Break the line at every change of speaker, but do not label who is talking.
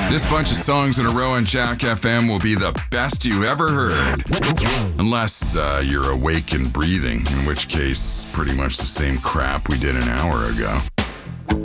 This bunch of songs in a row on Jack FM will be the best you ever heard. Unless you're awake and breathing, in which case, pretty much the same crap we did an hour ago.